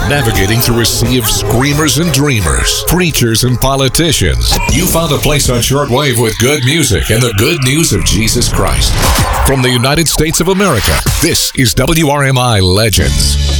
Navigating through a sea of screamers and dreamers, preachers and politicians, you found a place on shortwave with good music and the good news of Jesus Christ. From the United States of America, this is WRMI Legends.